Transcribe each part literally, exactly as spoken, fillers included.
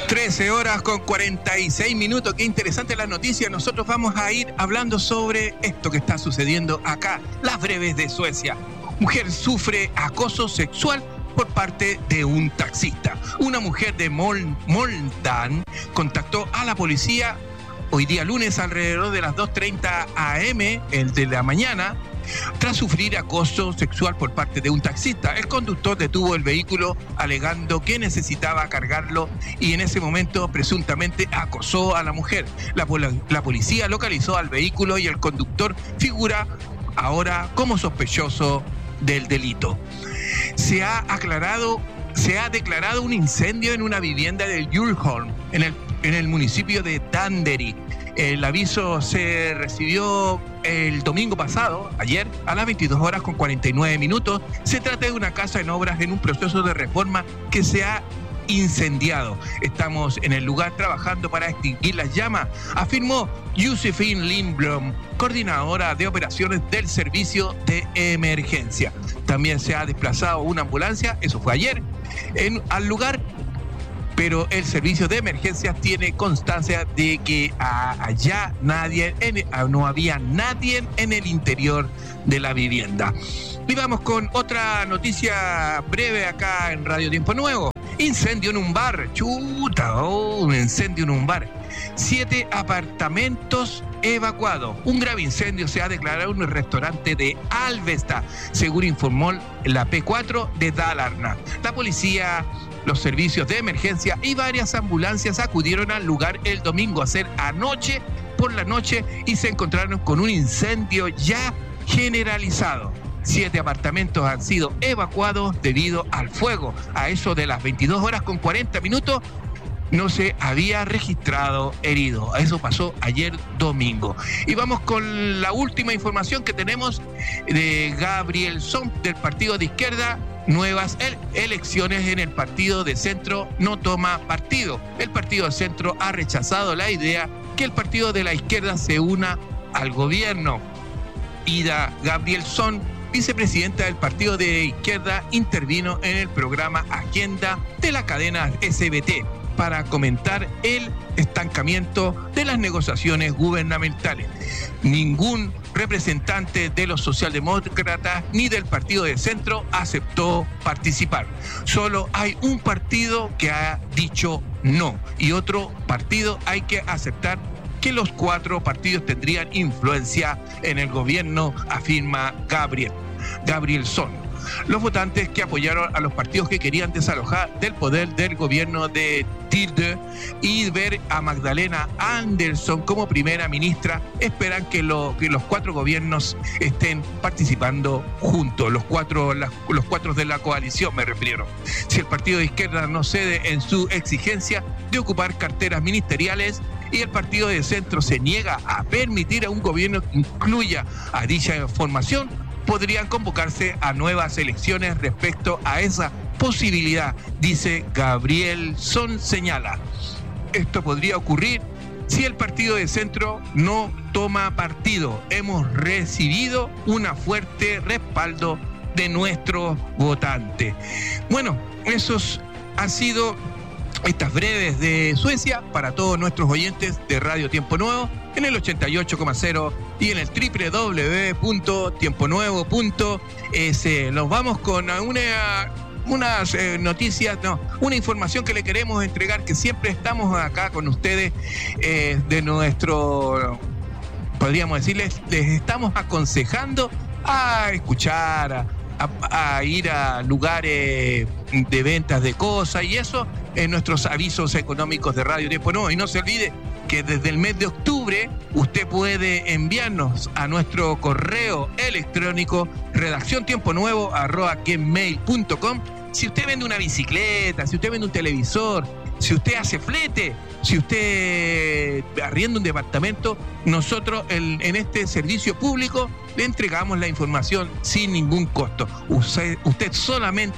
trece horas con cuarenta y seis minutos. Qué interesante la noticia. Nosotros vamos a ir hablando sobre esto que está sucediendo acá. Las breves de Suecia. Mujer sufre acoso sexual por parte de un taxista. Una mujer de Mol- Moldan contactó a la policía hoy día lunes alrededor de las dos treinta a eme, el de la mañana, tras sufrir acoso sexual por parte de un taxista. El conductor detuvo el vehículo alegando que necesitaba cargarlo y en ese momento presuntamente acosó a la mujer. La, pol- la policía localizó al vehículo y el conductor figura ahora como sospechoso del delito. Se ha aclarado, se ha declarado un incendio en una vivienda de Djurholm, en el, en el municipio de Danderyd. El aviso se recibió el domingo pasado, ayer, a las veintidós horas con cuarenta y nueve minutos. Se trata de una casa en obras en un proceso de reforma que se ha incendiado. Estamos en el lugar trabajando para extinguir las llamas, afirmó Josefine Lindblom, coordinadora de operaciones del servicio de emergencia. También se ha desplazado una ambulancia, eso fue ayer, en, al lugar, pero el servicio de emergencias tiene constancia de que a, allá nadie, en, a, no había nadie en el interior de la vivienda. Y vamos con otra noticia breve acá en Radio Tiempo Nuevo. Incendio en un bar. Chuta, oh, un incendio en un bar. Siete apartamentos evacuados. Un grave incendio se ha declarado en un restaurante de Alvesta, según informó la P cuatro de Dalarna. La policía, los servicios de emergencia y varias ambulancias acudieron al lugar el domingo a hacer anoche por la noche y se encontraron con un incendio ya generalizado. Siete apartamentos han sido evacuados debido al fuego. A eso de las veintidós horas con cuarenta minutos no se había registrado herido. Eso pasó ayer domingo. Y vamos con la última información que tenemos de Gabriel Son del partido de izquierda. Nuevas ele- elecciones en el partido de centro no toma partido. El partido de centro ha rechazado la idea que el partido de la izquierda se una al gobierno. Ida Gabriel Son, vicepresidenta del partido de izquierda, intervino en el programa Agenda de la cadena S B T para comentar el estancamiento de las negociaciones gubernamentales. Ningún representante de los socialdemócratas ni del partido de centro aceptó participar. Solo hay un partido que ha dicho no y otro partido hay que aceptar que los cuatro partidos tendrían influencia en el gobierno, afirma Gabriel, Gabriel Son. Los votantes que apoyaron a los partidos que querían desalojar del poder del gobierno de Tilde y ver a Magdalena Andersson como primera ministra esperan que, lo, que los cuatro gobiernos estén participando juntos, los cuatro, las, los cuatro de la coalición me refiero. Si el partido de izquierda no cede en su exigencia de ocupar carteras ministeriales y el partido de centro se niega a permitir a un gobierno que incluya a dicha formación, podrían convocarse a nuevas elecciones respecto a esa posibilidad, dice Gabriel Son, señala. Esto podría ocurrir si el partido de centro no toma partido. Hemos recibido un fuerte respaldo de nuestros votantes. Bueno, esos han sido estas breves de Suecia para todos nuestros oyentes de Radio Tiempo Nuevo en el ochenta y ocho coma cero y en el doble u doble u doble u punto tiempo nuevo punto es. Nos vamos con una unas eh, noticias, no, una información que le queremos entregar, que siempre estamos acá con ustedes eh, de nuestro, podríamos decirles, les estamos aconsejando a escuchar, a A, a ir a lugares de ventas de cosas y eso en nuestros avisos económicos de Radio Tiempo Nuevo. Y no se olvide que desde el mes de octubre usted puede enviarnos a nuestro correo electrónico redacción tiempo nuevo arroba gmail punto com. Si usted vende una bicicleta, si usted vende un televisor, si usted hace flete, si usted arrienda un departamento, nosotros el, en este servicio público le entregamos la información sin ningún costo. Usted, usted solamente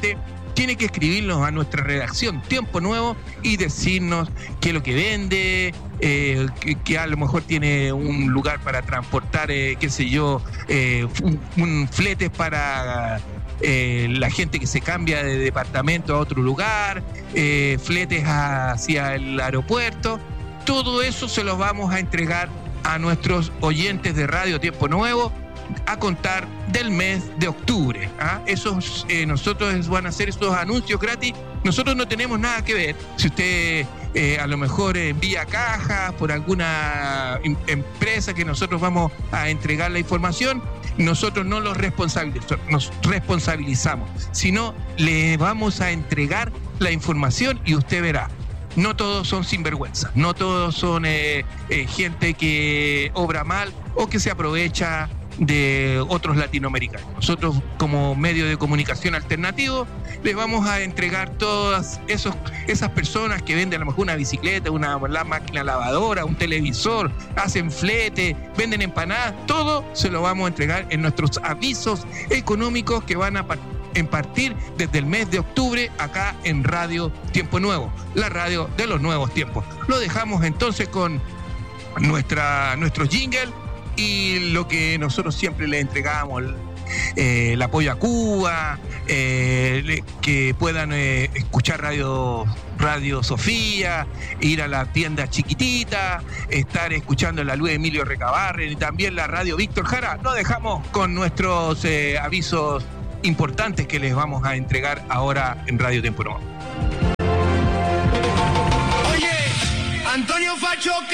tiene que escribirnos a nuestra redacción Tiempo Nuevo y decirnos qué es lo que vende, eh, que, que a lo mejor tiene un lugar para transportar, eh, qué sé yo, eh, un, un flete para eh, la gente que se cambia de departamento a otro lugar, eh, fletes hacia el aeropuerto. Todo eso se los vamos a entregar a nuestros oyentes de Radio Tiempo Nuevo a contar del mes de octubre. ¿ah? Esos, eh, nosotros van a hacer estos anuncios gratis. Nosotros no tenemos nada que ver. Si usted eh, a lo mejor envía cajas por alguna em- empresa que nosotros vamos a entregar la información, nosotros no los responsabilizamos, nos responsabilizamos, sino le vamos a entregar la información y usted verá. No todos son sinvergüenza, no todos son eh, eh, gente que obra mal o que se aprovecha de otros latinoamericanos. Nosotros, como medio de comunicación alternativo, les vamos a entregar todas esos, esas personas que venden a lo mejor una bicicleta, una la máquina lavadora, un televisor, hacen flete, venden empanadas, todo se lo vamos a entregar en nuestros avisos económicos que van a en partir desde el mes de octubre acá en Radio Tiempo Nuevo, la radio de los nuevos tiempos. Lo dejamos entonces con nuestra nuestro jingle y lo que nosotros siempre le entregamos, eh, el apoyo a Cuba, eh, le, que puedan eh, escuchar Radio Radio Sofía, ir a la tienda chiquitita, estar escuchando la luz de Emilio Recabarren y también la Radio Víctor Jara. Lo dejamos con nuestros eh, avisos importantes que les vamos a entregar ahora en Radio Tiempo Nuevo. Oye, Antonio Facho.